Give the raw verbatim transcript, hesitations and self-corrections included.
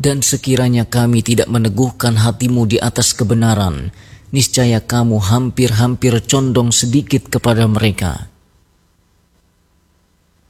Dan sekiranya kami tidak meneguhkan hatimu di atas kebenaran, niscaya kamu hampir-hampir condong sedikit kepada mereka.